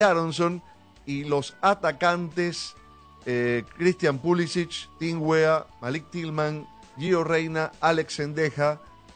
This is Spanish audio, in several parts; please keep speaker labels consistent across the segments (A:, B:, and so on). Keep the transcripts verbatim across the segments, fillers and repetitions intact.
A: Aronson y los atacantes eh, Christian Pulisic, Tim Weah, Malik Tillman, Gio Reyna, Alex Sendeja,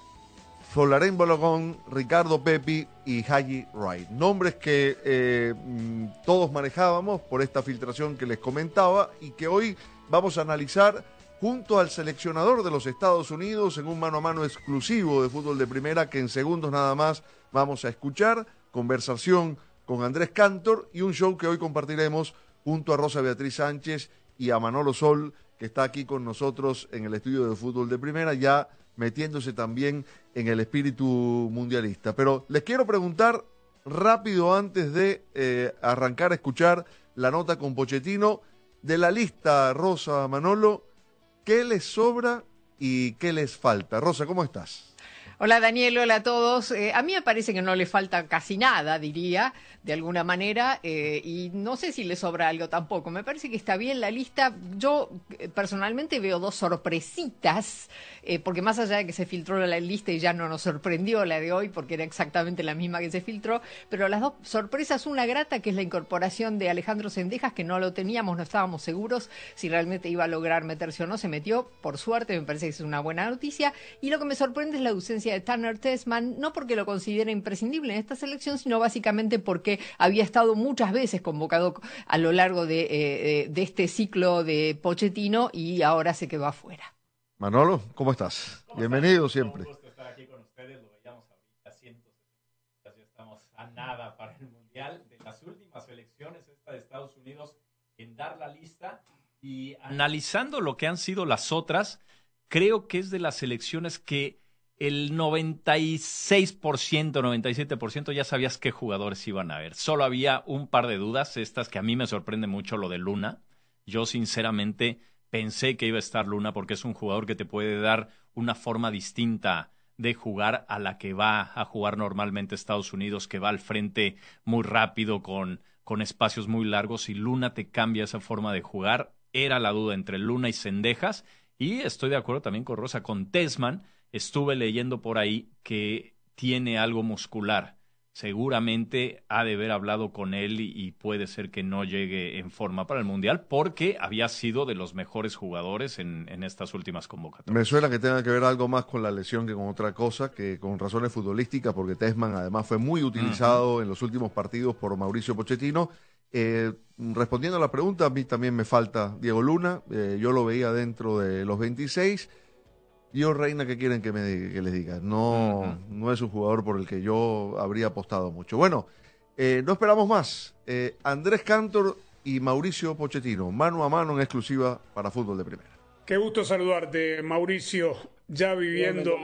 A: Folarin Balogun, Ricardo Pepi y Haji Wright. Nombres que eh, todos manejábamos por esta filtración que les comentaba y que hoy vamos a analizar junto al seleccionador de los Estados Unidos en un mano a mano exclusivo de fútbol de primera que en segundos nada más vamos a escuchar. Conversación con Andrés Cantor y un show que hoy compartiremos junto a Rosa Beatriz Sánchez y a Manolo Sol, que está aquí con nosotros en el estudio de fútbol de primera, ya metiéndose también en el espíritu mundialista. Pero les quiero preguntar rápido antes de eh, arrancar a escuchar la nota con Pochettino, de la lista, Rosa, Manolo, ¿qué les sobra y qué les falta? Rosa, ¿cómo estás?
B: Hola Daniel, hola a todos. Eh, a mí me parece que no le falta casi nada, diría, de alguna manera, eh, y no sé si le sobra algo tampoco. Me parece que está bien la lista. Yo eh, personalmente veo dos sorpresitas, eh, porque más allá de que se filtró la lista y ya no nos sorprendió la de hoy, porque era exactamente la misma que se filtró, pero las dos sorpresas, una grata, que es la incorporación de Alejandro Sendejas, que no lo teníamos, no estábamos seguros si realmente iba a lograr meterse o no, se metió, por suerte, me parece que es una buena noticia, y lo que me sorprende es la ausencia de Tanner Tessman, no porque lo considere imprescindible en esta selección, sino básicamente porque había estado muchas veces convocado a lo largo de, eh, de este ciclo de Pochettino y ahora se quedó afuera.
A: Manolo, ¿cómo estás?
C: ¿Cómo
A: Bienvenido
C: están?
A: siempre.
C: Un gusto estar aquí con ustedes, lo veíamos ahorita, cientos de ya estamos a nada para el Mundial. De las últimas selecciones, esta de Estados Unidos, en dar la lista y analizando lo que han sido las otras, creo que es de las selecciones que el noventa y seis por ciento, noventa y siete por ciento ya sabías qué jugadores iban a ver. Solo había un par de dudas, estas que a mí me sorprende mucho, lo de Luna. Yo sinceramente pensé que iba a estar Luna porque es un jugador que te puede dar una forma distinta de jugar a la que va a jugar normalmente Estados Unidos, que va al frente muy rápido con, con espacios muy largos, y Luna te cambia esa forma de jugar. Era la duda entre Luna y Sendejas, y estoy de acuerdo también con Rosa, con Tessman. Estuve leyendo por ahí que tiene algo muscular. Seguramente ha de haber hablado con él y, y puede ser que no llegue en forma para el Mundial porque había sido de los mejores jugadores en, en estas últimas convocatorias.
A: Me suena que tenga que ver algo más con la lesión que con otra cosa, que con razones futbolísticas, porque Tessman además fue muy utilizado uh-huh. en los últimos partidos por Mauricio Pochettino. Eh, respondiendo a la pregunta, a mí también me falta Diego Luna. Eh, yo lo veía dentro de los veintiséis. Gio Reyna, ¿qué quieren que, me, que les diga? No, uh-huh. no es un jugador por el que yo habría apostado mucho. Bueno, eh, no esperamos más. Eh, Andrés Cantor y Mauricio Pochettino, mano a mano en exclusiva para Fútbol de Primera.
D: Qué gusto saludarte, Mauricio, ya viviendo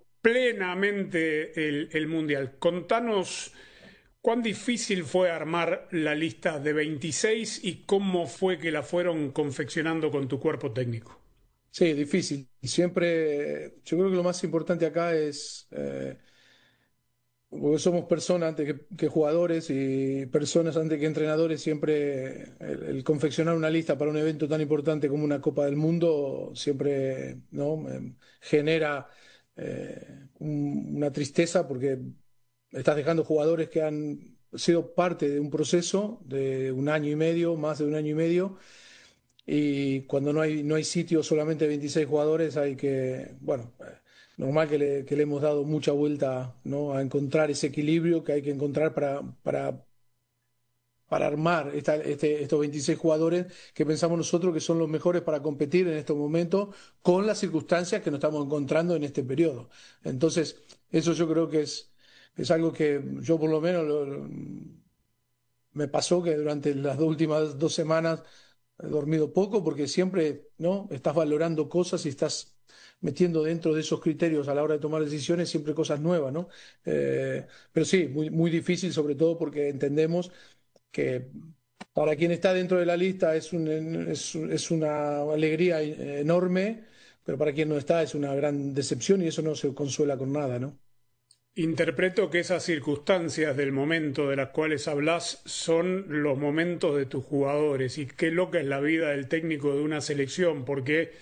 D: plenamente el, el Mundial. Contanos cuán difícil fue armar la lista de veintiséis y cómo fue que la fueron confeccionando con tu cuerpo técnico.
E: Sí, difícil. Siempre, yo creo que lo más importante acá es, eh, porque somos personas antes que, que jugadores y personas antes que entrenadores, siempre el, el confeccionar una lista para un evento tan importante como una Copa del Mundo siempre, ¿no? Eh, genera eh, un, una tristeza porque estás dejando jugadores que han sido parte de un proceso de un año y medio, más de un año y medio. Y cuando no hay, no hay sitio, solamente veintiséis jugadores, hay que, bueno, normal que le, que le hemos dado mucha vuelta, ¿no? A encontrar ese equilibrio que hay que encontrar para, para, para armar esta, este, estos veintiséis jugadores que pensamos nosotros que son los mejores para competir en estos momentos con las circunstancias que nos estamos encontrando en este periodo. Entonces, eso yo creo que es, es algo que yo por lo menos lo, lo, me pasó que durante las dos últimas dos semanas he dormido poco porque siempre, ¿no? Estás valorando cosas y estás metiendo dentro de esos criterios a la hora de tomar decisiones siempre cosas nuevas, ¿no? Eh, pero sí, muy, muy difícil, sobre todo porque entendemos que para quien está dentro de la lista es, un, es, es una alegría enorme, pero para quien no está es una gran decepción y eso no se consuela con nada, ¿no?
D: Interpreto que esas circunstancias del momento de las cuales hablas son los momentos de tus jugadores, y qué loca es la vida del técnico de una selección, porque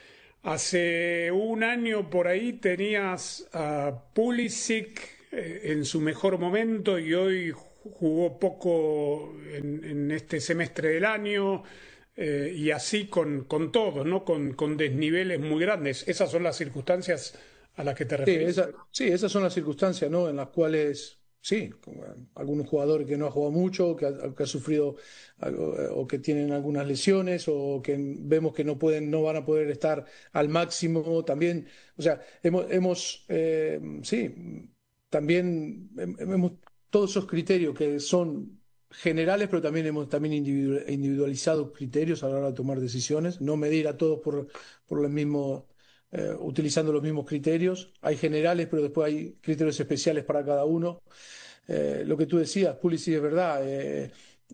D: hace un año por ahí tenías a Pulisic en su mejor momento y hoy jugó poco en, en este semestre del año, eh, y así con, con todos, ¿no? Con, con desniveles muy grandes. ¿Esas son las circunstancias a las que te
E: Sí,
D: refieres?
E: esa- sí, esas son las circunstancias, ¿no? En las cuales, sí, como algunos jugadores que no han jugado mucho, que ha, que ha sufrido algo, eh, o que tienen algunas lesiones, o que vemos que no pueden, no van a poder estar al máximo también. O sea, hemos, hemos eh, sí, también hem- hemos todos esos criterios que son generales, pero también hemos también individu- individualizado criterios a la hora de tomar decisiones, no medir a todos por, por el mismo eh, utilizando los mismos criterios. Hay generales, pero después hay criterios especiales para cada uno. Eh, lo que tú decías, Pulisic, es verdad. Eh,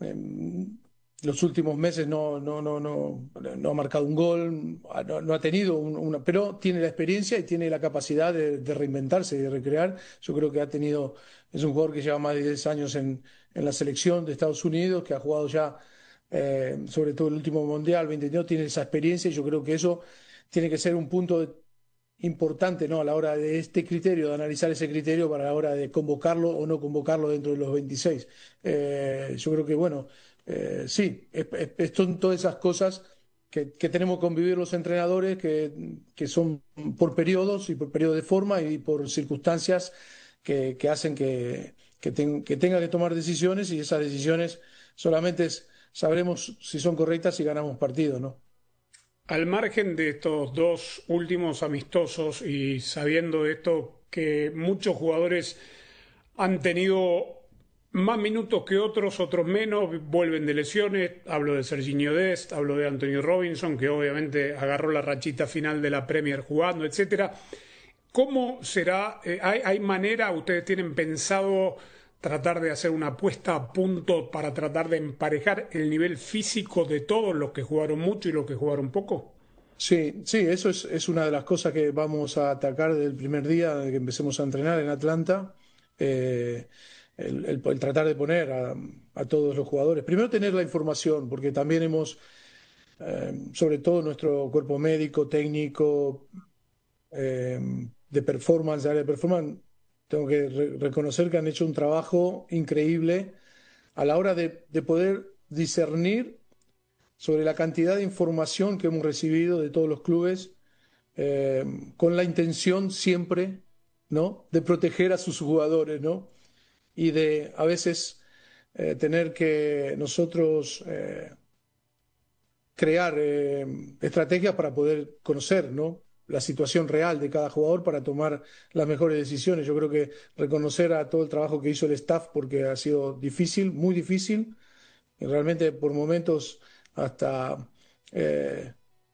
E: eh, los últimos meses no, no, no, no, no ha marcado un gol, no, no ha tenido un- una, pero tiene la experiencia y tiene la capacidad de, de reinventarse y de recrear. Yo creo que ha tenido, es un jugador que lleva más de diez años en, en la selección de Estados Unidos, que ha jugado ya, eh, sobre todo el último Mundial dos mil veintidós, tiene esa experiencia y yo creo que eso tiene que ser un punto de- importante, ¿no? A la hora de este criterio, de analizar ese criterio para la hora de convocarlo o no convocarlo dentro de los veintiséis. Eh, yo creo que, bueno, eh, sí, es- es- son todas esas cosas que, que tenemos que convivir los entrenadores, que, que son por periodos y por periodos de forma y por circunstancias que, que hacen que, que, ten- que tenga que tomar decisiones y esas decisiones solamente es- sabremos si son correctas si ganamos partido, ¿no?
D: Al margen de estos dos últimos amistosos y sabiendo esto que muchos jugadores han tenido más minutos que otros, otros menos, vuelven de lesiones, hablo de Serginho Dest, hablo de Anthony Robinson, que obviamente agarró la rachita final de la Premier jugando, etcétera. ¿Cómo será? Eh, ¿hay, hay manera, ustedes tienen pensado tratar de hacer una puesta a punto para tratar de emparejar el nivel físico de todos los que jugaron mucho y los que jugaron poco?
E: Sí, sí, eso es, es una de las cosas que vamos a atacar desde el primer día de que empecemos a entrenar en Atlanta. Eh, el, el- el tratar de poner a, a todos los jugadores. Primero tener la información, porque también hemos, eh, sobre todo nuestro cuerpo médico, técnico, eh, de performance, de área de performance, tengo que re- reconocer que han hecho un trabajo increíble a la hora de, de poder discernir sobre la cantidad de información que hemos recibido de todos los clubes, eh, con la intención siempre, ¿no?, de proteger a sus jugadores, ¿no? Y de a veces eh, tener que nosotros eh, crear eh, estrategias para poder conocer, ¿no?, la situación real de cada jugador para tomar las mejores decisiones. Yo creo que reconocer a todo el trabajo que hizo el staff porque ha sido difícil, muy difícil, y realmente por momentos hasta eh,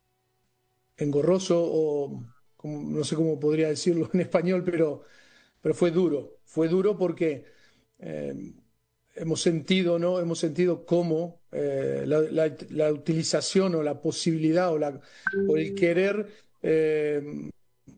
E: engorroso o como- no sé cómo podría decirlo en español, pero, pero fue duro. Fue duro porque eh, hemos sentido, ¿no? Hemos sentido cómo eh, la, la- la utilización o la posibilidad o, la, o el querer, eh,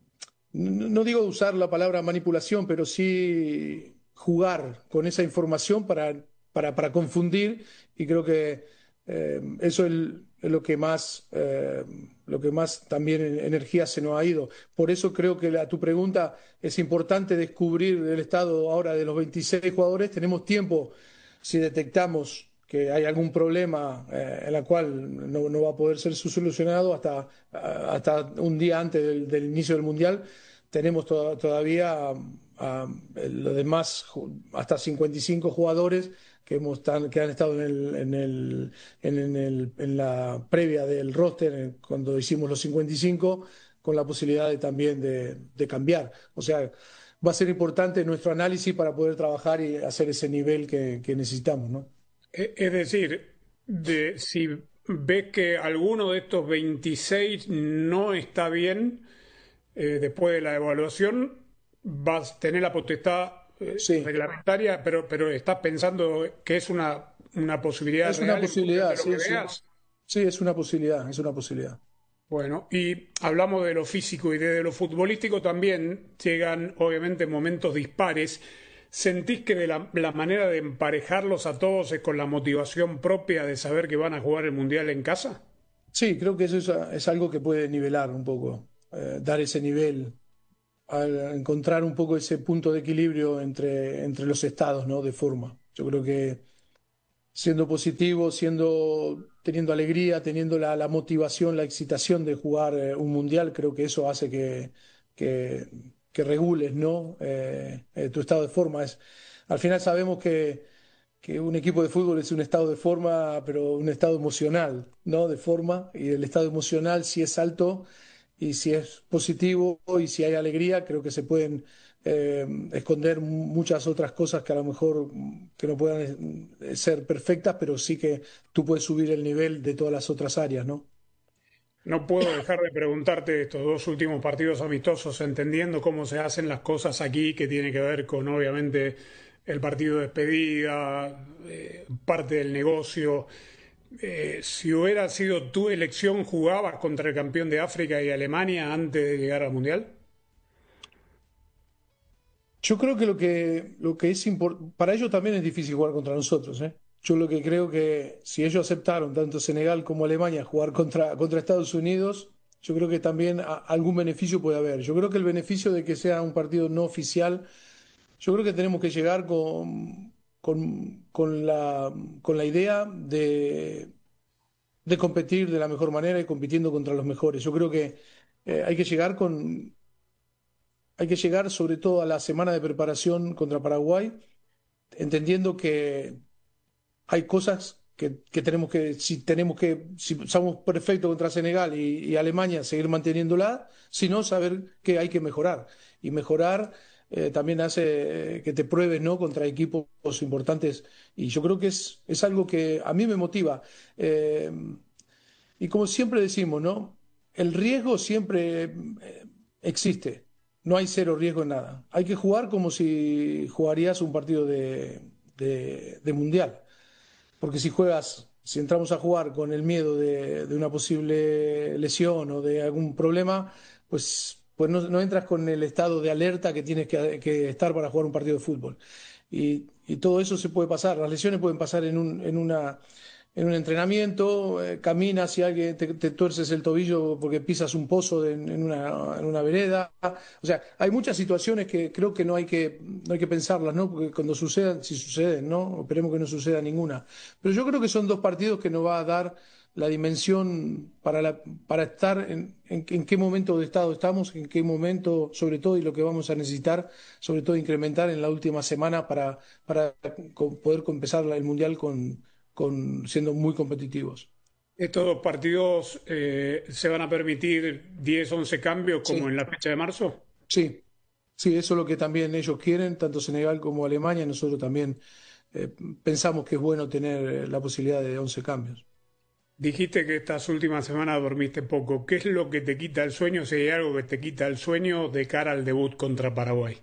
E: no, no digo usar la palabra manipulación, pero sí jugar con esa información para, para, para confundir y creo que eh, eso es, el- es lo que más, eh, lo que más también en- energía se nos ha ido. Por eso creo que a tu pregunta es importante descubrir el estado ahora de los veintiséis jugadores. Tenemos tiempo si detectamos que hay algún problema eh, en la cual no, no va a poder ser solucionado hasta, hasta un día antes del, del inicio del Mundial. Tenemos to- todavía a, los demás, hasta cincuenta y cinco jugadores que, hemos tan- que han estado en, el, en, el, en, en el- en la previa del roster, eh, cuando hicimos los cincuenta y cinco, con la posibilidad de, también de, de cambiar. O sea, va a ser importante nuestro análisis para poder trabajar y hacer ese nivel que, que necesitamos, ¿no?
D: E- Es decir, de, si ves que alguno de estos veintiséis no está bien, eh, después de la evaluación, vas a tener la potestad eh,
E: Sí,
D: reglamentaria, pero, pero estás pensando que es una, una posibilidad
E: es una
D: real en función
E: posibilidad,
D: de lo que
E: sí, sí.
D: veas.
E: Sí, es una posibilidad, es una posibilidad.
D: Bueno, y hablamos de lo físico y de lo futbolístico también, llegan obviamente momentos dispares. ¿Sentís que de la, la manera de emparejarlos a todos es con la motivación propia de saber que van a jugar el Mundial en casa?
E: Sí, creo que eso es, es algo que puede nivelar un poco, eh, dar ese nivel, al encontrar un poco ese punto de equilibrio entre, entre los estados, ¿no?, de forma. Yo creo que siendo positivo, siendo, teniendo alegría, teniendo la, la motivación, la excitación de jugar eh, un mundial, creo que eso hace que, que, que regules, ¿no? Eh, eh, tu estado de forma. Es, al final sabemos que, que un equipo de fútbol es un estado de forma, pero un estado emocional, ¿no? De forma, y el estado emocional, si es alto y si es positivo y si hay alegría, creo que se pueden eh, esconder muchas otras cosas que a lo mejor mm, que no puedan eh, ser perfectas, pero sí que tú puedes subir el nivel de todas las otras áreas, ¿no?
D: No puedo dejar de preguntarte estos dos últimos partidos amistosos, entendiendo cómo se hacen las cosas aquí, que tiene que ver con, obviamente, el partido de despedida, eh, parte del negocio. Eh, si hubiera sido tu elección, ¿jugabas contra el campeón de África y Alemania antes de llegar al Mundial?
E: Yo creo que lo que, lo que es importante, para ellos también es difícil jugar contra nosotros, ¿eh? Yo lo que creo que si ellos aceptaron, tanto Senegal como Alemania, jugar contra, contra Estados Unidos, yo creo que también a- algún beneficio puede haber. Yo creo que el beneficio de que sea un partido no oficial, yo creo que tenemos que llegar con, con, con la, con la idea de, de competir de la mejor manera y compitiendo contra los mejores. Yo creo que eh, hay que llegar con, hay que llegar sobre todo a la semana de preparación contra Paraguay, entendiendo que hay cosas que, que tenemos que, si tenemos que, si somos perfectos contra Senegal y, y Alemania, seguir manteniéndola, sino saber que hay que mejorar. Y mejorar eh, también hace eh, que te pruebes, ¿no? Contra equipos importantes. Y yo creo que es, es algo que a mí me motiva. Eh, y como siempre decimos, ¿no? El riesgo siempre eh, existe. No hay cero riesgo en nada. Hay que jugar como si jugarías un partido de, de de mundial. Porque si juegas, si entramos a jugar con el miedo de, de una posible lesión o de algún problema, pues, pues no, no entras con el estado de alerta que tienes que, que estar para jugar un partido de fútbol. Y, y todo eso se puede pasar. Las lesiones pueden pasar en un, en una, en un entrenamiento, eh, caminas y alguien te, te tuerces el tobillo porque pisas un pozo de- en, una, en una vereda. O sea, hay muchas situaciones que creo que no hay que, no hay que pensarlas, ¿no? Porque cuando sucedan, si suceden, ¿no? Esperemos que no suceda ninguna. Pero yo creo que son dos partidos que nos va a dar la dimensión para, la, para estar en, en, en qué momento de estado estamos, en qué momento, sobre todo, y lo que vamos a necesitar, sobre todo, incrementar en la última semana para, para co- poder empezar el Mundial con, con, siendo muy competitivos.
D: Estos dos partidos eh, se van a permitir diez, once cambios como
E: Sí,
D: en la fecha de marzo.
E: sí, sí, eso es lo que también ellos quieren, tanto Senegal como Alemania. Nosotros también eh, pensamos que es bueno tener eh, la posibilidad de once cambios.
D: Dijiste que estas últimas semanas dormiste poco. ¿Qué es lo que te quita el sueño? Si hay algo que te quita el sueño de cara al debut contra Paraguay.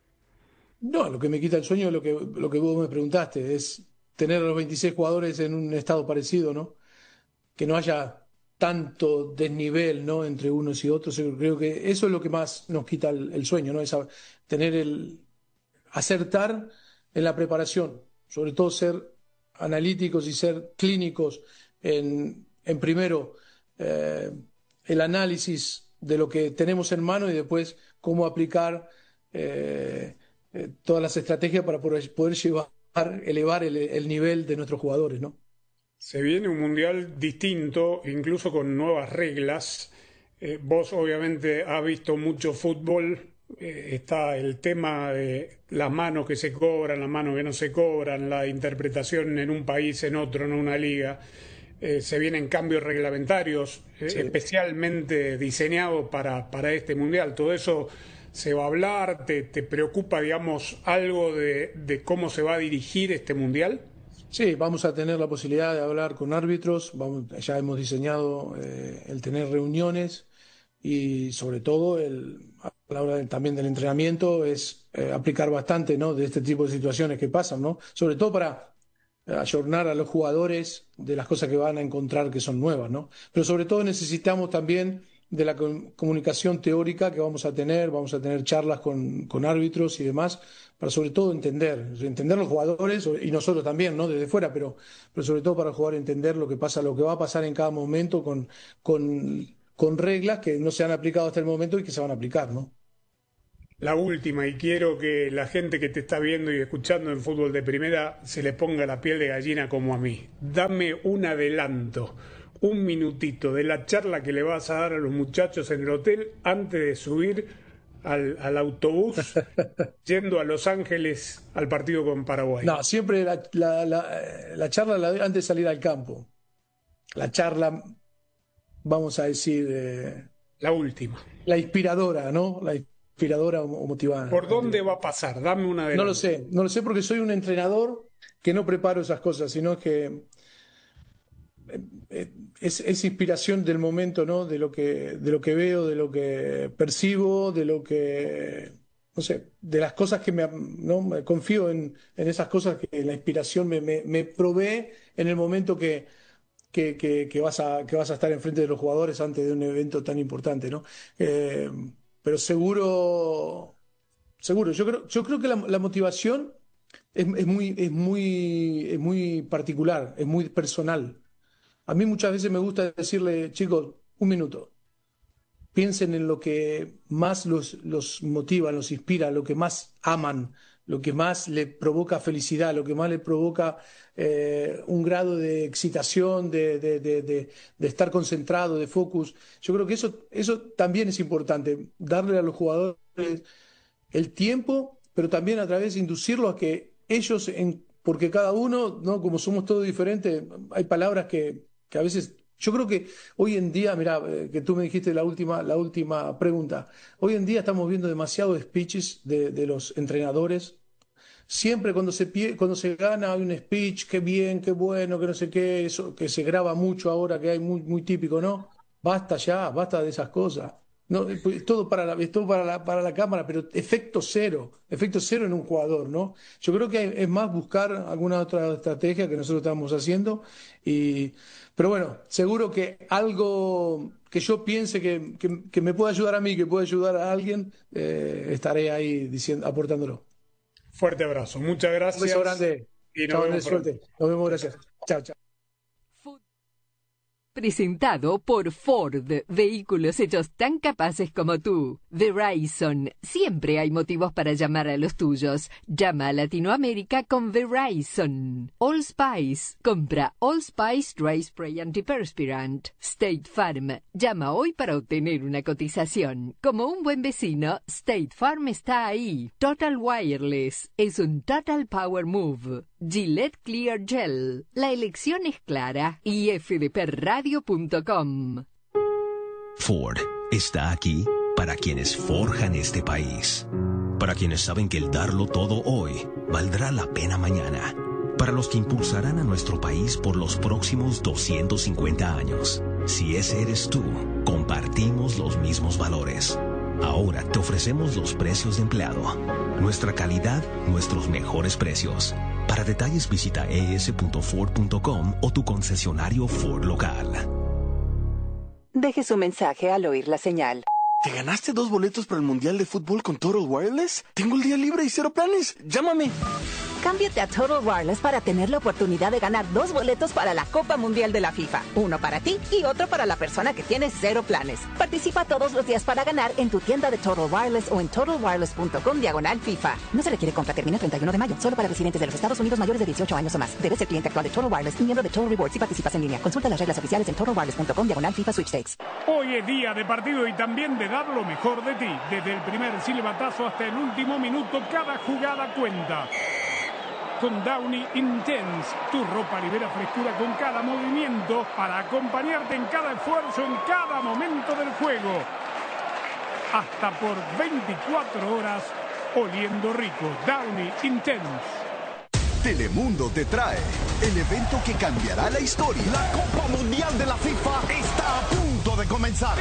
E: No, lo que me quita el sueño es lo que, lo que vos me preguntaste, es tener a los veintiséis jugadores en un estado parecido, ¿no? Que no haya tanto desnivel, ¿no? Entre unos y otros. Yo creo que eso es lo que más nos quita el, el sueño, ¿no? Es a- tener el, acertar en la preparación, sobre todo ser analíticos y ser clínicos en, en primero eh, el análisis de lo que tenemos en mano y después cómo aplicar eh, eh, todas las estrategias para poder, poder llevar, elevar el, el nivel de nuestros jugadores, ¿no?
D: Se viene un mundial distinto, incluso con nuevas reglas. Eh, vos obviamente has visto mucho fútbol. Eh, está el tema de las manos que se cobran, las manos que no se cobran, la interpretación en un país, en otro, en una liga. Eh, se vienen cambios reglamentarios eh,
E: Sí.
D: especialmente diseñados para, para este mundial. Todo eso se va a hablar. ¿Te, te preocupa, digamos, algo de, de cómo se va a dirigir este mundial?
E: Sí, vamos a tener la posibilidad de hablar con árbitros, vamos, ya hemos diseñado eh, el tener reuniones y sobre todo el, a la hora del- también del entrenamiento es eh, aplicar bastante, ¿no? De este tipo de situaciones que pasan, ¿no? Sobre todo para ayornar a los jugadores de las cosas que van a encontrar que son nuevas, ¿no? Pero sobre todo necesitamos también de la com- comunicación teórica que vamos a tener, vamos a tener charlas con, con árbitros y demás, para sobre todo entender, entender los jugadores y nosotros también, ¿no? Desde fuera, pero, pero sobre todo para jugar entender lo que pasa, lo que va a pasar en cada momento con, con, con reglas que no se han aplicado hasta el momento y que se van a aplicar, ¿no?
D: La última, y quiero que la gente que te está viendo y escuchando en Fútbol de Primera se le ponga la piel de gallina como a mí. Dame un adelanto, un minutito de la charla que le vas a dar a los muchachos en el hotel antes de subir al, al autobús yendo a Los Ángeles al partido con Paraguay.
E: No, siempre la, la, la, la charla la doy antes de salir al campo. La charla, vamos a decir... Eh,
D: la última.
E: La inspiradora, ¿no? La inspiradora o motivada.
D: ¿Por dónde va a pasar? Dame una adelanto.
E: No lo sé, no lo sé porque soy un entrenador que no preparo esas cosas, sino que es, es inspiración del momento, ¿no? De lo que, de lo que veo, de lo que percibo, de lo que, no sé, de las cosas que me, ¿no? Me confío en, en esas cosas que la inspiración me, me, me provee en el momento que, que, que, que, vas a, que vas a estar enfrente de los jugadores antes de un evento tan importante, ¿no? Eh, pero seguro, seguro, yo creo, yo creo que la, la motivación es, es, muy, es, muy, es muy particular, es muy personal. A mí muchas veces me gusta decirle, chicos, un minuto, piensen en lo que más los, los motiva, los inspira, lo que más aman, lo que más les provoca felicidad, lo que más les provoca eh, un grado de excitación, de, de, de, de, de estar concentrado, de focus. Yo creo que eso, eso también es importante, darle a los jugadores el tiempo, pero también a través de inducirlos a que ellos, en, porque cada uno, ¿no? Como somos todos diferentes, hay palabras que, que a veces... Yo creo que hoy en día, mira, eh, que tú me dijiste la última, la última pregunta, hoy en día estamos viendo demasiados speeches de, de los entrenadores. Siempre cuando se, pie, cuando se gana hay un speech, qué bien, qué bueno, que no sé qué, eso que se graba mucho ahora, que hay muy, muy típico, ¿no? Basta ya, basta de esas cosas. No, es todo para la, es todo para la, para la cámara, pero efecto cero, efecto cero en un jugador, ¿no? Yo creo que es más buscar alguna otra estrategia que nosotros estamos haciendo. Y, pero bueno, seguro que algo que yo piense que, que, que me pueda ayudar a mí, que pueda ayudar a alguien, eh, estaré ahí diciendo, aportándolo.
D: Fuerte abrazo, muchas gracias.
E: Un beso grande.
D: Y nos
E: chao,
D: vemos
E: suerte. Nos vemos, gracias. Chao, chao.
F: Presentado por Ford, vehículos hechos tan capaces como tú. Verizon, siempre hay motivos para llamar a los tuyos. Llama a Latinoamérica con Verizon. All Spice, compra All Spice Dry Spray Antiperspirant. State Farm, llama hoy para obtener una cotización. Como un buen vecino, State Farm está ahí. Total Wireless, es un Total Power Move. Gillette Clear Gel, la elección es clara. y f d p radio punto com.
G: Ford está aquí para quienes forjan este país, para quienes saben que el darlo todo hoy valdrá la pena mañana, para los que impulsarán a nuestro país por los próximos doscientos cincuenta años. Si ese eres tú, compartimos los mismos valores. Ahora te ofrecemos los precios de empleado, nuestra calidad, nuestros mejores precios. Para detalles visita e s punto ford punto com o tu concesionario Ford local.
H: Deje su mensaje al oír la señal.
I: ¿Te ganaste dos boletos para el Mundial de Fútbol con Total Wireless? Tengo el día libre y cero planes. ¡Llámame!
H: Cámbiate a Total Wireless para tener la oportunidad de ganar dos boletos para la Copa Mundial de la FIFA. Uno para ti y otro para la persona que tiene cero planes. Participa todos los días para ganar en tu tienda de Total Wireless o en total wireless punto com diagonal FIFA. No se requiere compra, termina el treinta y uno de mayo. Solo para residentes de los Estados Unidos mayores de dieciocho años o más. Debes ser cliente actual de Total Wireless y miembro de Total Rewards si participas en línea. Consulta las reglas oficiales en total wireless punto com diagonal FIFA Sweepstakes.
D: Hoy es día de partido y también de dar lo mejor de ti. Desde el primer silbatazo hasta el último minuto, cada jugada cuenta. Con Downy Intense, tu ropa libera frescura con cada movimiento para acompañarte en cada esfuerzo, en cada momento del juego. Hasta por veinticuatro horas, oliendo rico. Downy Intense.
J: Telemundo te trae el evento que cambiará la historia.
K: La Copa Mundial de la FIFA está a punto de comenzar.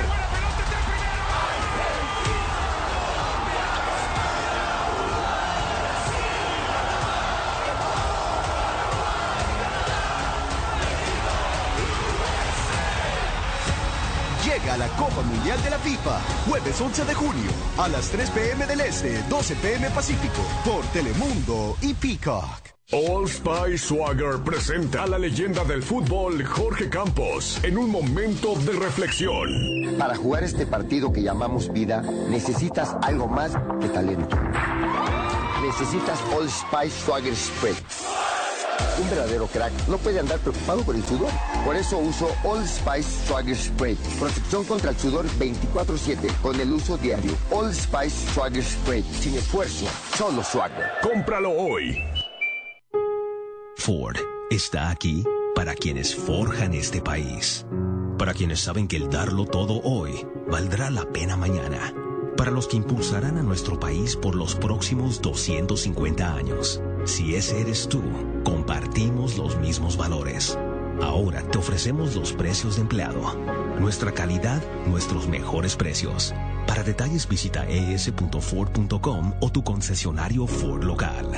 J: Llega la Copa Mundial de la FIFA, jueves once de junio, a las tres p m del Este, doce p m Pacífico, por Telemundo y Peacock.
L: Old Spice Swagger presenta a la leyenda del fútbol Jorge Campos en un momento de reflexión.
M: Para jugar este partido que llamamos vida, necesitas algo más que talento. Necesitas Old Spice Swagger Spray. Un verdadero crack no puede andar preocupado por el sudor. Por eso uso Old Spice Swagger Spray. Protección contra el sudor veinticuatro siete con el uso diario. Old Spice Swagger Spray. Sin esfuerzo, solo Swagger.
L: Cómpralo hoy.
G: Ford está aquí para quienes forjan este país. Para quienes saben que el darlo todo hoy valdrá la pena mañana. Para los que impulsarán a nuestro país por los próximos doscientos cincuenta años. Si ese eres tú, compartimos los mismos valores. Ahora te ofrecemos los precios de empleado. Nuestra calidad, nuestros mejores precios. Para detalles visita e s punto ford punto com o tu concesionario Ford local.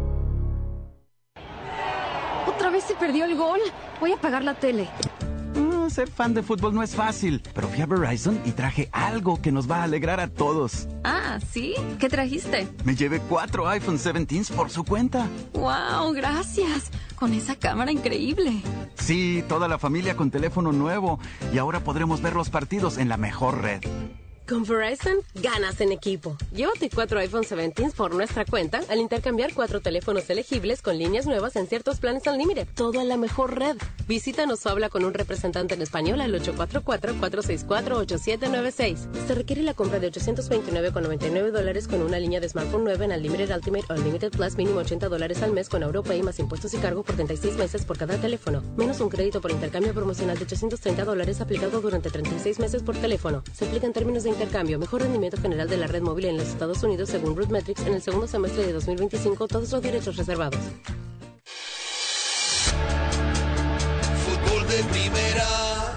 N: ¿Otra vez se perdió el gol? Voy a apagar la tele.
O: Mm, ser fan de fútbol no es fácil, pero fui a Verizon y traje algo que nos va a alegrar a todos.
N: Ah, ¿sí? ¿Qué trajiste?
O: Me llevé cuatro iPhone diecisiete por su cuenta.
N: ¡Wow! Gracias. Con esa cámara increíble.
O: Sí, toda la familia con teléfono nuevo. Y ahora podremos ver los partidos en la mejor red.
P: Con Verizon, ganas en equipo. Llévate cuatro iPhone diecisiete por nuestra cuenta al intercambiar cuatro teléfonos elegibles con líneas nuevas en ciertos planes Unlimited. Todo a la mejor red. Visítanos o habla con un representante en español al ocho cuatro cuatro, cuatro seis cuatro, ocho siete nueve seis. Se requiere la compra de ochocientos veintinueve con noventa y nueve dólares con una línea de smartphone nueva en Unlimited Ultimate o Unlimited Plus, mínimo ochenta dólares al mes con AuroPay más impuestos y cargo por treinta y seis meses por cada teléfono. Menos un crédito por intercambio promocional de ochocientos treinta dólares aplicado durante treinta y seis meses por teléfono. Se aplica en términos de intercambio, mejor rendimiento general de la red móvil en los Estados Unidos según RootMetrics en el segundo semestre de dos mil veinticinco, todos los derechos reservados.
Q: Fútbol de primera.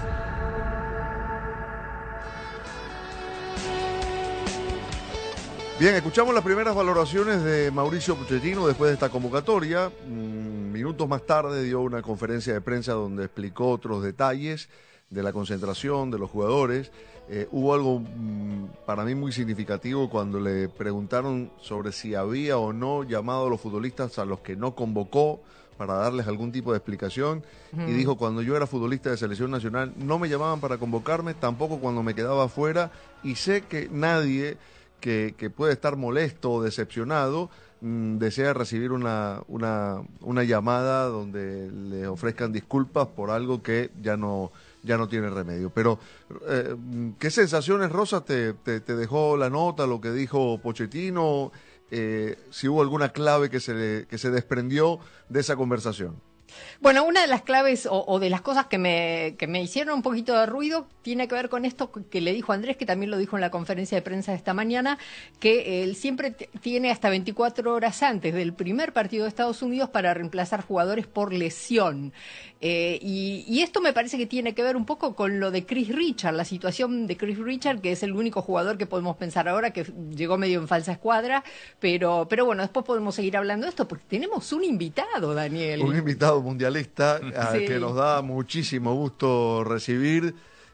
A: Bien, escuchamos las primeras valoraciones de Mauricio Pochettino después de esta convocatoria. Mm, minutos más tarde dio una conferencia de prensa donde explicó otros detalles de la concentración de los jugadores. Eh, hubo algo mmm, para mí muy significativo cuando le preguntaron sobre si había o no llamado a los futbolistas a los que no convocó para darles algún tipo de explicación, mm. y dijo: cuando yo era futbolista de selección nacional no me llamaban para convocarme, tampoco cuando me quedaba afuera, y sé que nadie que, que puede estar molesto o decepcionado mmm, desea recibir una, una, una llamada donde le ofrezcan disculpas por algo que ya no... ya no tiene remedio. Pero, eh, ¿qué sensaciones, Rosa, te, te, te dejó la nota, lo que dijo Pochettino? Eh, si hubo alguna clave que se, que se desprendió de esa conversación.
B: Bueno, una de las claves o, o de las cosas que me, que me hicieron un poquito de ruido tiene que ver con esto que le dijo Andrés, que también lo dijo en la conferencia de prensa de esta mañana, que él siempre t- tiene hasta veinticuatro horas antes del primer partido de Estados Unidos para reemplazar jugadores por lesión. Eh, y, y esto me parece que tiene que ver un poco con lo de Chris Richard, la situación de Chris Richard, que es el único jugador que podemos pensar ahora que llegó medio en falsa escuadra, pero, pero bueno, después podemos seguir hablando de esto porque tenemos un invitado, Daniel.
A: Un invitado mundialista al
B: sí.
A: que nos da muchísimo gusto recibir.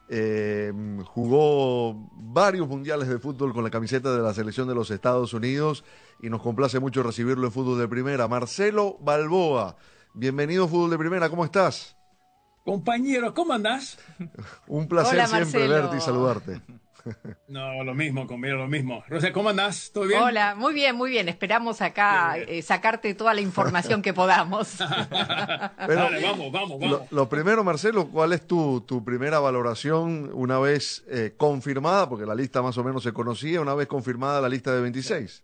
A: Eh, jugó varios mundiales de fútbol con la camiseta de la selección de los Estados Unidos y nos complace mucho recibirlo en Fútbol de Primera. Marcelo Balboa, bienvenido a Fútbol de Primera, ¿cómo estás?
R: Compañero, ¿cómo andás?
A: Un placer
B: Hola,
A: siempre
B: Marcelo.
A: verte y saludarte.
R: No, lo mismo, compañero, lo mismo. Rosa, ¿cómo andás? ¿Todo bien?
B: Hola, muy bien, muy bien. Esperamos acá bien, bien. Eh, sacarte toda la información que podamos.
A: Pero,
R: Dale, vamos, vamos, vamos.
A: Lo, lo primero, Marcelo, ¿cuál es tu, tu primera valoración una vez eh, confirmada? Porque la lista más o menos se conocía, una vez confirmada la lista de veintiséis.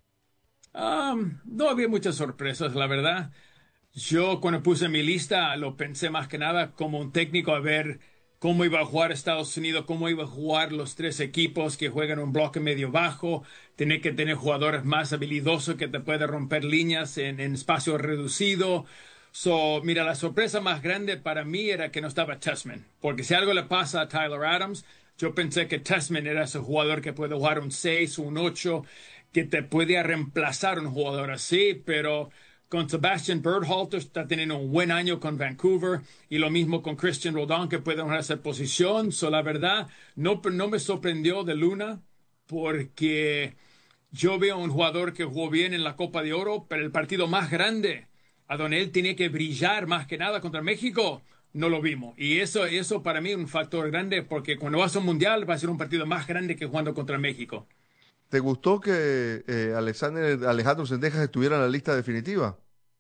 R: Um, no había muchas sorpresas, la verdad. Yo cuando puse mi lista lo pensé más que nada como un técnico a ver cómo iba a jugar Estados Unidos, cómo iba a jugar los tres equipos que juegan un bloque medio bajo, tener que tener jugadores más habilidosos que te pueden romper líneas en, en espacio reducido. So, mira, la sorpresa más grande para mí era que no estaba Tessman, porque si algo le pasa a Tyler Adams, yo pensé que Tessman era ese jugador que puede jugar un seis o un ocho, que te puede reemplazar un jugador así, pero con Sebastian Berhalter está teniendo un buen año con Vancouver y lo mismo con Christian Roldan que puede jugar esa posición. So, la verdad, no, no me sorprendió de Luna porque yo veo un jugador que jugó bien en la Copa de Oro, pero el partido más grande a donde él tenía que brillar más que nada contra México, no lo vimos. Y eso, eso para mí es un factor grande, porque cuando vas a un mundial va a ser un partido más grande que jugando contra México.
A: ¿Te gustó que eh, Alexander, Alejandro Sendejas estuviera en la lista definitiva?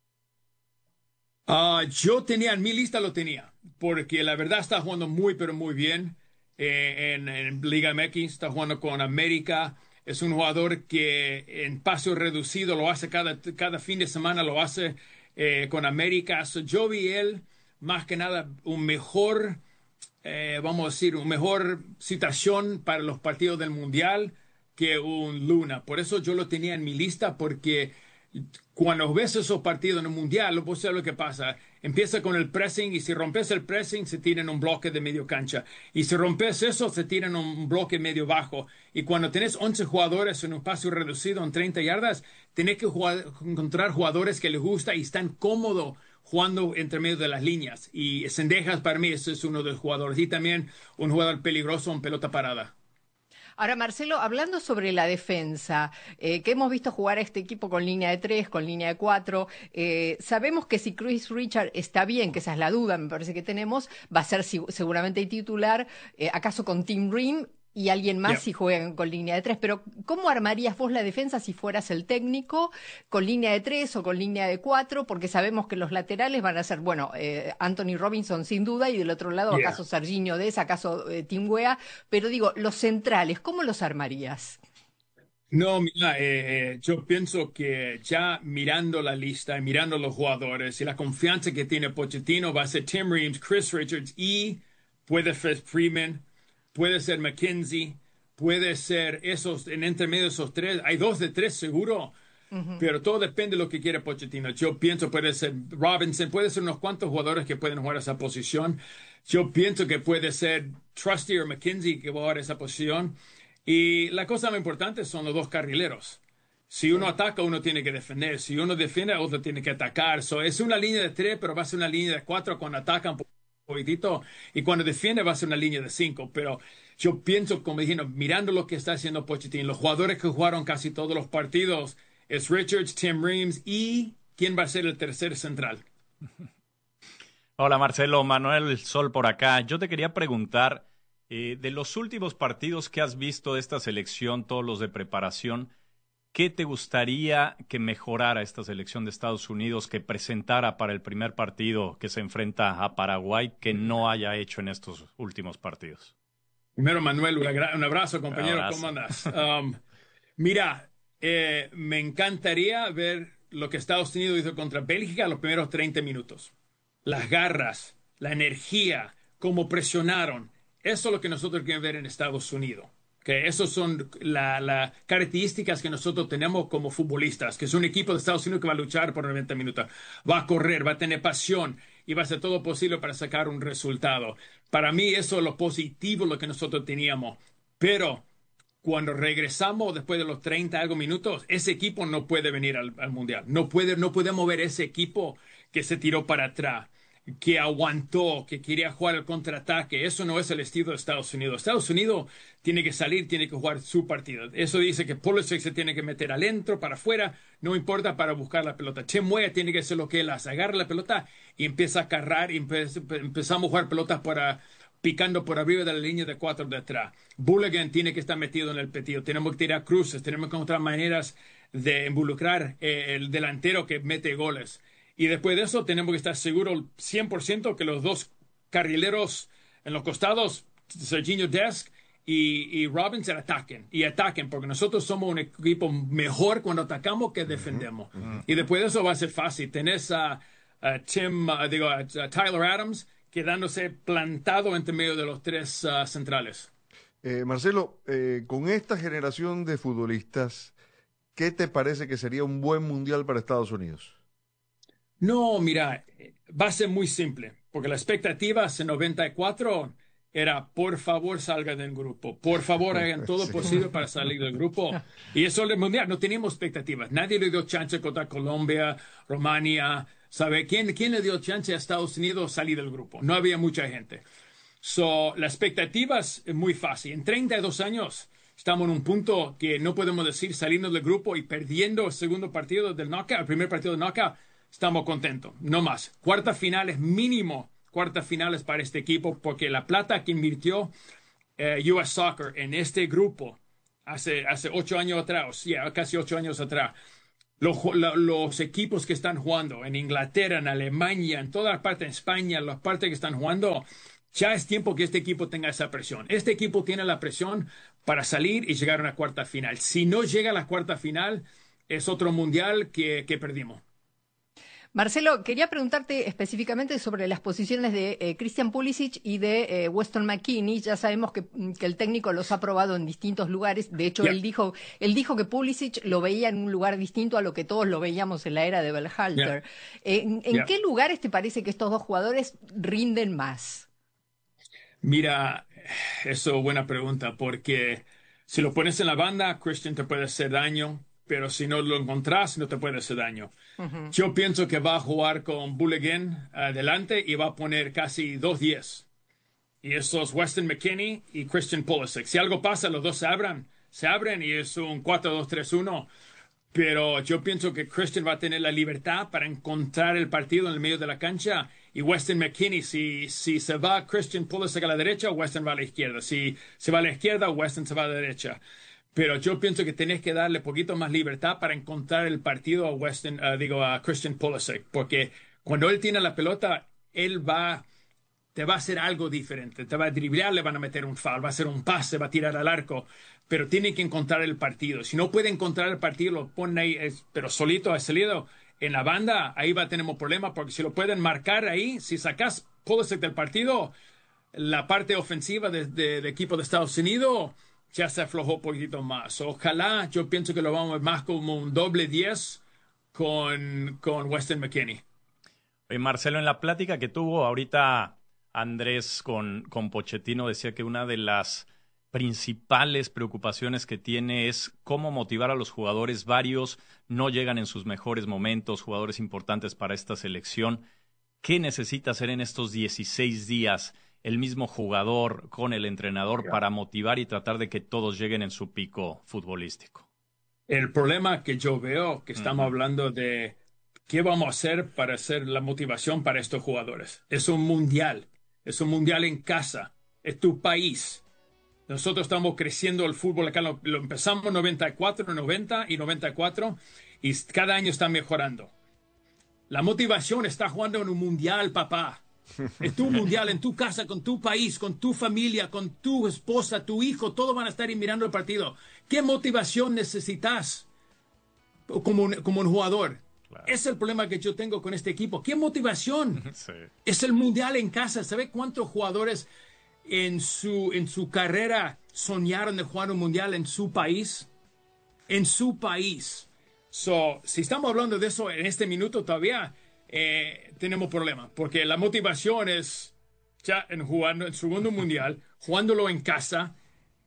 R: Uh, yo tenía, en mi lista lo tenía, porque la verdad está jugando muy, pero muy bien eh, en, en Liga M X, está jugando con América. Es un jugador que en paseo reducido lo hace cada, cada fin de semana, lo hace eh, con América. So, yo vi él, más que nada, un mejor, eh, vamos a decir, un mejor situación para los partidos del Mundial que un Luna. Por eso yo lo tenía en mi lista, porque cuando ves esos partidos en el Mundial, vos sabes lo que pasa. Empieza con el pressing, y si rompes el pressing, se tiran un bloque de medio cancha. Y si rompes eso, se tiran un bloque medio bajo. Y cuando tenés once jugadores en un espacio reducido en treinta yardas, tenés que jugar, encontrar jugadores que les gusta y están cómodos jugando entre medio de las líneas. Y Sendejas, para mí, ese es uno de los jugadores. Y también un jugador peligroso en pelota parada.
B: Ahora, Marcelo, hablando sobre la defensa, eh, que hemos visto jugar a este equipo con línea de tres, con línea de cuatro, eh, sabemos que si Chris Richard está bien, que esa es la duda, me parece que tenemos, va a ser si, seguramente titular, eh, acaso con Tim Ream y alguien más yeah. si juegan con línea de tres. Pero, ¿cómo armarías vos la defensa si fueras el técnico, con línea de tres o con línea de cuatro? Porque sabemos que los laterales van a ser, bueno, eh, Anthony Robinson sin duda, y del otro lado, yeah. acaso Serginho Dest, acaso eh, Tim Weah. Pero digo, los centrales, ¿cómo los armarías?
R: No, mira, eh, yo pienso que ya mirando la lista y mirando los jugadores y la confianza que tiene Pochettino, va a ser Tim Reams, Chris Richards y puede ser Freeman, puede ser McKenzie, puede ser esos, en entre medio de esos tres, hay dos de tres seguro, uh-huh. pero todo depende de lo que quiere Pochettino. Yo pienso puede ser Robinson, puede ser unos cuantos jugadores que pueden jugar esa posición. Yo pienso que puede ser Trusty o McKenzie que va a jugar esa posición. Y la cosa más importante son los dos carrileros. Si uno ataca, uno tiene que defender. Si uno defiende, otro tiene que atacar. So, es una línea de tres, pero va a ser una línea de cuatro cuando atacan poquitito, y cuando defiende va a ser una línea de cinco. Pero yo pienso, como dijimos, mirando lo que está haciendo Pochettino, los jugadores que jugaron casi todos los partidos es Richards, Tim Reams y ¿quién va a ser el tercer central?
C: Hola Marcelo, Manuel Sol por acá. Yo te quería preguntar, eh, de los últimos partidos que has visto de esta selección, todos los de preparación, ¿qué te gustaría que mejorara esta selección de Estados Unidos, que presentara para el primer partido que se enfrenta a Paraguay, que no haya hecho en estos últimos partidos?
R: Primero, Manuel, un, un abrazo, compañero. Un abrazo. ¿Cómo andas? Um, mira, eh, me encantaría ver lo que Estados Unidos hizo contra Bélgica los primeros treinta minutos. Las garras, la energía, cómo presionaron. Eso es lo que nosotros queremos ver en Estados Unidos. Que esas son las la características que nosotros tenemos como futbolistas, que es un equipo de Estados Unidos que va a luchar por noventa minutos, va a correr, va a tener pasión y va a hacer todo posible para sacar un resultado. Para mí eso es lo positivo, lo que nosotros teníamos. Pero cuando regresamos después de los treinta algo minutos, ese equipo no puede venir al, al Mundial. No puede, no podemos ver ese equipo que se tiró para atrás, que aguantó, que quería jugar el contraataque. Eso no es el estilo de Estados Unidos. Estados Unidos tiene que salir, tiene que jugar su partido. Eso dice que Pulisic se tiene que meter adentro, para afuera, no importa, para buscar la pelota. Tim Weah tiene que hacer lo que él hace, agarra la pelota y empieza a cargar, y empe empezamos a jugar pelotas para, picando por arriba de la línea de cuatro de atrás. Bulligan tiene que estar metido en el partido. Tenemos que tirar cruces, tenemos que encontrar maneras de involucrar eh, el delantero que mete goles. Y después de eso tenemos que estar seguros cien por ciento que los dos carrileros en los costados, Serginho Dest y, y Robinson, ataquen. Y ataquen, porque nosotros somos un equipo mejor cuando atacamos que defendemos. Uh-huh. Uh-huh. Y después de eso va a ser fácil. Tenés a, a Tim, uh, digo, a, a Tyler Adams quedándose plantado entre medio de los tres uh, centrales.
A: Eh, Marcelo, eh, con esta generación de futbolistas, ¿qué te parece que sería un buen mundial para Estados Unidos?
R: No, mira, va a ser muy simple, porque la expectativa en noventa y cuatro era, por favor, salgan del grupo, por favor, hagan todo sí. posible para salir del grupo. Y eso es el mundial, no teníamos expectativas. Nadie le dio chance contra Colombia, Rumania, ¿sabe? ¿Quién, quién le dio chance a Estados Unidos salir del grupo? No había mucha gente. So, la expectativa es muy fácil. En treinta y dos años estamos en un punto que no podemos decir salirnos del grupo y perdiendo el segundo partido del knockout, el primer partido del knockout, estamos contentos. No más. Cuarta final es mínimo. Cuarta final es para este equipo porque la plata que invirtió eh, U S Soccer en este grupo hace, hace ocho años atrás, yeah, casi ocho años atrás, los, los equipos que están jugando en Inglaterra, en Alemania, en todas las partes, en España, las partes que están jugando, ya es tiempo que este equipo tenga esa presión. Este equipo tiene la presión para salir y llegar a una cuarta final. Si no llega a la cuarta final, es otro mundial que, que perdimos.
B: Marcelo, quería preguntarte específicamente sobre las posiciones de eh, Christian Pulisic y de eh, Weston McKennie. Ya sabemos que, que el técnico los ha probado en distintos lugares. De hecho, yeah. él dijo él dijo que Pulisic lo veía en un lugar distinto a lo que todos lo veíamos en la era de Berhalter. Yeah. Eh, ¿En, en yeah. qué lugares te parece que estos dos jugadores rinden más?
R: Mira, eso es buena pregunta, porque si lo pones en la banda, Christian te puede hacer daño, pero si no lo encontrás, no te puede hacer daño. Uh-huh. Yo pienso que va a jugar con Bulligan adelante y va a poner casi dos diez. Y esos Weston McKennie y Christian Pulisic. Si algo pasa, los dos se abran, se abren y es un cuatro dos tres uno. Pero yo pienso que Christian va a tener la libertad para encontrar el partido en el medio de la cancha. Y Weston McKennie, si, si se va Christian Pulisic a la derecha, Weston va a la izquierda. Si se va a la izquierda, Weston se va a la derecha. Pero yo pienso que tenés que darle poquito más libertad para encontrar el partido a Weston, uh, digo, a Christian Pulisic. Porque cuando él tiene la pelota, él va, te va a hacer algo diferente. Te va a driblar, le van a meter un foul, va a hacer un pase, va a tirar al arco. Pero tiene que encontrar el partido. Si no puede encontrar el partido, lo pone ahí, es, pero solito ha salido en la banda, ahí va a tener un problema, porque si lo pueden marcar ahí, si sacas Pulisic del partido, la parte ofensiva de, de, de equipo de Estados Unidos ya se aflojó un poquito más. Ojalá, yo pienso que lo vamos a ver más como un doble diez con, con Weston McKennie.
C: Oye, Marcelo, en la plática que tuvo ahorita Andrés con, con Pochettino, decía que una de las principales preocupaciones que tiene es cómo motivar a los jugadores. Varios no llegan en sus mejores momentos, jugadores importantes para esta selección. ¿Qué necesita hacer en estos dieciséis días el mismo jugador con el entrenador para motivar y tratar de que todos lleguen en su pico futbolístico?
R: El problema que yo veo, que estamos uh-huh. hablando de qué vamos a hacer para hacer la motivación para estos jugadores. Es un mundial, es un mundial en casa, es tu país. Nosotros estamos creciendo el fútbol acá, lo, lo empezamos en noventa y cuatro, noventa y noventa y cuatro, y cada año está mejorando. La motivación está jugando en un mundial, papá. Es tu mundial, en tu casa, con tu país, con tu familia, con tu esposa, tu hijo, todos van a estar mirando el partido. ¿Qué motivación necesitas como un, como un jugador? Claro. Es el problema que yo tengo con este equipo. ¿Qué motivación? Sí. Es el mundial en casa. ¿Sabe cuántos jugadores en su, en su carrera soñaron de jugar un mundial en su país? En su país. So, si estamos hablando de eso en este minuto todavía, eh, tenemos problemas. Porque la motivación es ya en jugando el segundo mundial, jugándolo en casa,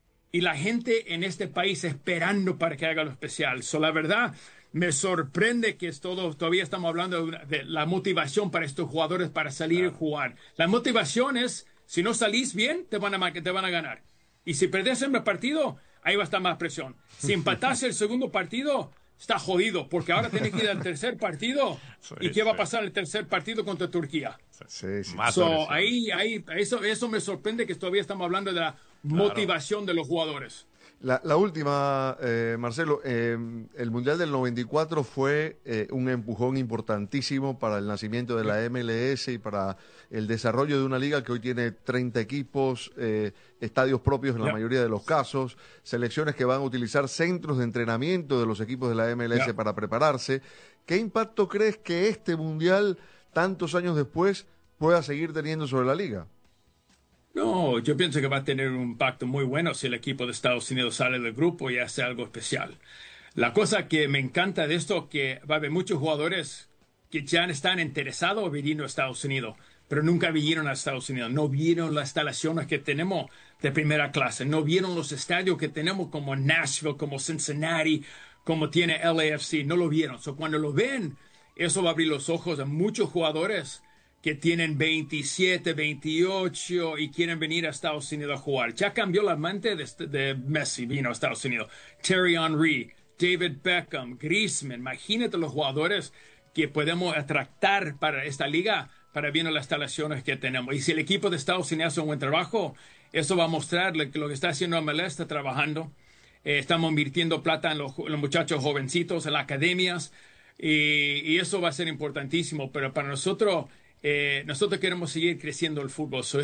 R: y la gente en este país esperando para que haga lo especial. So, la verdad, me sorprende que es todo, todavía estamos hablando de, una, de la motivación para estos jugadores para salir claro. y jugar. La motivación es, si no salís bien, te van a, te van a ganar. Y si perdés el partido, ahí va a estar más presión. Si empatás el segundo partido, está jodido, porque ahora tenés que ir al tercer partido. Sí, ¿Y qué sí. va a pasar el tercer partido contra Turquía?
A: Sí, sí.
R: So, ahí, ahí, eso, eso me sorprende que todavía estamos hablando de la claro. motivación de los jugadores.
A: La, la última, eh, Marcelo, eh, el Mundial del noventa y cuatro fue eh, un empujón importantísimo para el nacimiento de la M L S y para el desarrollo de una liga que hoy tiene treinta equipos, eh, estadios propios en la yeah. mayoría de los casos, selecciones que van a utilizar centros de entrenamiento de los equipos de la M L S yeah. para prepararse. ¿Qué impacto crees que este Mundial, tantos años después, pueda seguir teniendo sobre la liga?
R: No, yo pienso que va a tener un impacto muy bueno si el equipo de Estados Unidos sale del grupo y hace algo especial. La cosa que me encanta de esto es que va a haber muchos jugadores que ya están interesados en venir a Estados Unidos, pero nunca vinieron a Estados Unidos. No vieron las instalaciones que tenemos de primera clase. No vieron los estadios que tenemos como Nashville, como Cincinnati, como tiene L A F C. No lo vieron. So, cuando lo ven, eso va a abrir los ojos a muchos jugadores que tienen veintisiete, veintiocho y quieren venir a Estados Unidos a jugar. Ya cambió la mente de, de Messi, vino a Estados Unidos. Thierry Henry, David Beckham, Griezmann. Imagínate los jugadores que podemos atractar para esta liga para bien las instalaciones que tenemos. Y si el equipo de Estados Unidos hace un buen trabajo, eso va a mostrar que lo que está haciendo M L S está trabajando. Eh, estamos invirtiendo plata en los, los muchachos jovencitos, en las academias, y, y eso va a ser importantísimo. Pero para nosotros, eh, nosotros queremos seguir creciendo el fútbol. So,